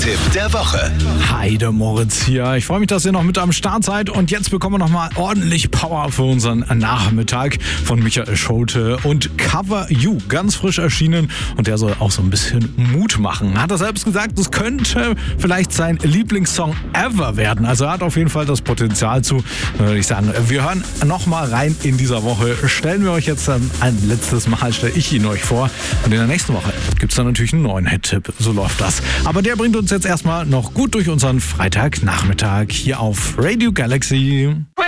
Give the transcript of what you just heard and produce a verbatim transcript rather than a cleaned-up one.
Hit-Tipp der Woche. Heide Moritz hier. Ich freue mich, dass ihr noch mit am Start seid. Und jetzt bekommen wir nochmal ordentlich Power für unseren Nachmittag von Michael Schulte und Cover You. Ganz frisch erschienen. Und der soll auch so ein bisschen Mut machen. Hat er selbst gesagt, es könnte vielleicht sein Lieblingssong ever werden. Also er hat auf jeden Fall das Potenzial zu. Dann würde ich sagen, wir hören nochmal rein in dieser Woche. Stellen wir euch jetzt ein letztes Mal, stelle ich ihn euch vor. Und in der nächsten Woche gibt es dann natürlich einen neuen Hit-Tipp. So läuft das. Aber der bringt uns jetzt erstmal noch gut durch unseren Freitagnachmittag hier auf Radio Galaxy.